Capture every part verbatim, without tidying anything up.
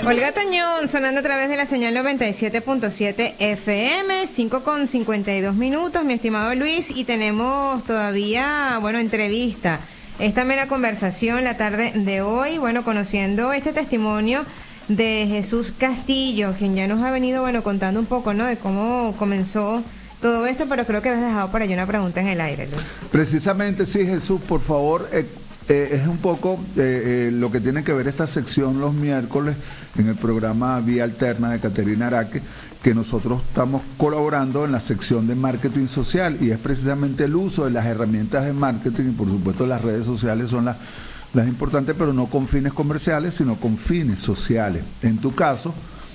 Olga Tañón sonando a través de la señal noventa y siete punto siete F M, cinco con cincuenta y dos minutos, mi estimado Luis, y tenemos todavía, bueno, entrevista. Es también la conversación la tarde de hoy, bueno, conociendo este testimonio de Jesús Castillo, quien ya nos ha venido, bueno, contando un poco, ¿no?, de cómo comenzó todo esto, pero creo que has dejado por ahí una pregunta en el aire, Luis. Precisamente, sí, Jesús, por favor, eh, eh, es un poco eh, eh, lo que tiene que ver esta sección los miércoles en el programa Vía Alterna de Caterina Araque, que nosotros estamos colaborando en la sección de marketing social, y es precisamente el uso de las herramientas de marketing, y por supuesto las redes sociales son las, las importantes, pero no con fines comerciales, sino con fines sociales. En tu caso,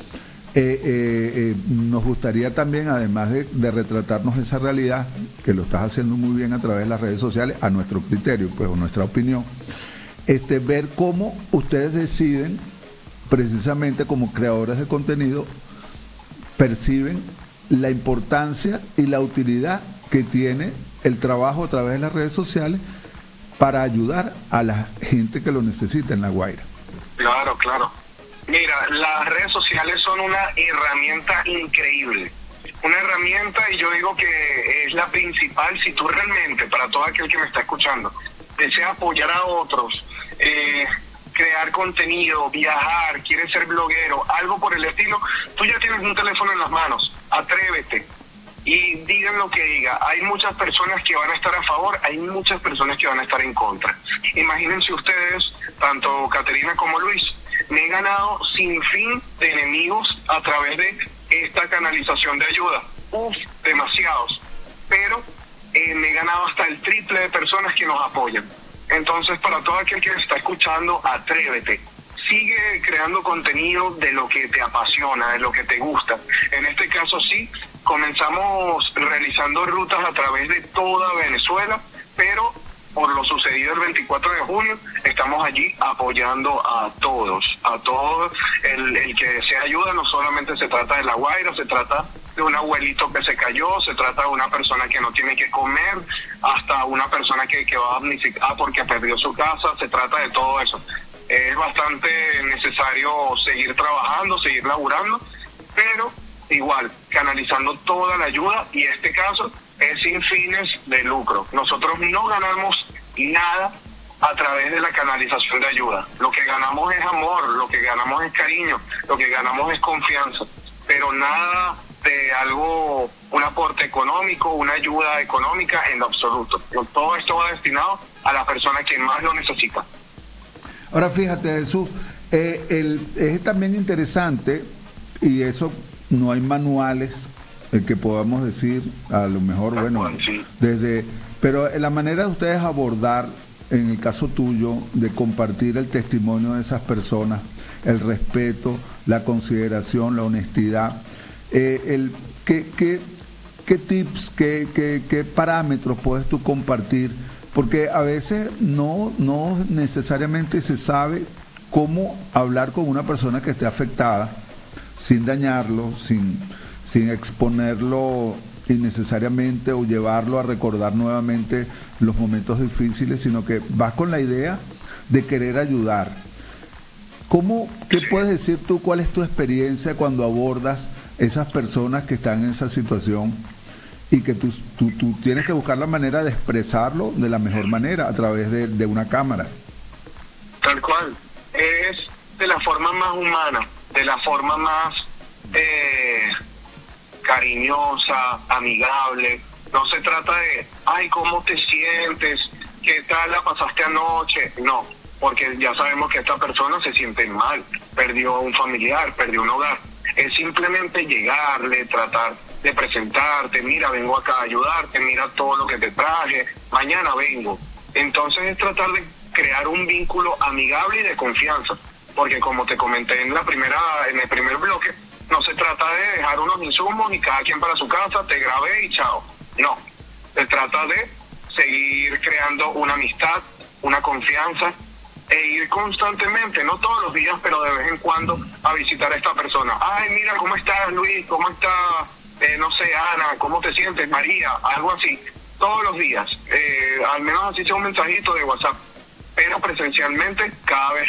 Eh, eh, eh, nos gustaría también, además de, de retratarnos esa realidad, que lo estás haciendo muy bien a través de las redes sociales, a nuestro criterio, pues, o nuestra opinión, este, ver cómo ustedes deciden, precisamente como creadores de contenido, perciben la importancia y la utilidad que tiene el trabajo a través de las redes sociales para ayudar a la gente que lo necesita en La Guaira. Claro, claro. Mira, las redes sociales son una herramienta increíble, una herramienta, y yo digo que es la principal. Si tú realmente, para todo aquel que me está escuchando, desea apoyar a otros, eh, crear contenido, viajar, quieres ser bloguero, algo por el estilo, tú ya tienes un teléfono en las manos, atrévete y digan lo que diga. Hay muchas personas que van a estar a favor, hay muchas personas que van a estar en contra. Imagínense ustedes, tanto Caterina como Luis, me he ganado sin fin de enemigos a través de esta canalización de ayuda. Uf, demasiados. Pero eh, me he ganado hasta el triple de personas que nos apoyan. Entonces, para todo aquel que me está escuchando, atrévete. Sigue creando contenido de lo que te apasiona, de lo que te gusta. En este caso, sí, comenzamos realizando rutas a través de toda Venezuela, pero por lo sucedido el veinticuatro de junio, estamos allí apoyando a todos, a todos. El, el que desea ayuda, no solamente se trata de La Guaira, se trata de un abuelito que se cayó, se trata de una persona que no tiene que comer, hasta una persona que, que va a amnisticar porque perdió su casa, se trata de todo eso. Es bastante necesario seguir trabajando, seguir laburando, pero igual, canalizando toda la ayuda, y este caso es sin fines de lucro. Nosotros no ganamos nada a través de la canalización de ayuda. Lo que ganamos es amor, lo que ganamos es cariño, lo que ganamos es confianza, pero nada de algo, un aporte económico, una ayuda económica en lo absoluto. Todo esto va destinado a la persona que más lo necesita. Ahora fíjate, Jesús, eh, el, es también interesante, y eso no hay manuales el que podamos decir, a lo mejor, bueno, desde, pero la manera de ustedes abordar, en el caso tuyo, de compartir el testimonio de esas personas, el respeto, la consideración, la honestidad, eh, el ¿qué, qué, qué tips, qué, qué, qué parámetros puedes tú compartir? Porque a veces no, no necesariamente se sabe cómo hablar con una persona que esté afectada, sin dañarlo, sin... sin exponerlo innecesariamente o llevarlo a recordar nuevamente los momentos difíciles, sino que vas con la idea de querer ayudar. ¿Cómo, qué puedes decir tú? ¿Cuál es tu experiencia cuando abordas esas personas que están en esa situación y que tú, tú, tú tienes que buscar la manera de expresarlo de la mejor manera a través de, de una cámara? Tal cual. Es de la forma más humana, de la forma más Eh, cariñosa, amigable. No se trata de, ay, ¿cómo te sientes? ¿Qué tal la pasaste anoche? No, porque ya sabemos que esta persona se siente mal, perdió un familiar, perdió un hogar. Es simplemente llegarle, tratar de presentarte, mira, vengo acá a ayudarte, mira todo lo que te traje, mañana vengo. Entonces es tratar de crear un vínculo amigable y de confianza, porque como te comenté en la primera, en el primer bloque, no se trata de dejar unos insumos y cada quien para su casa, te grabé y chao. No, se trata de seguir creando una amistad, una confianza, e ir constantemente, no todos los días, pero de vez en cuando, a visitar a esta persona. Ay, mira, ¿cómo estás, Luis? ¿Cómo está, eh, no sé, Ana? ¿Cómo te sientes, María? Algo así, todos los días. Eh, al menos así sea un mensajito de WhatsApp, pero presencialmente cada vez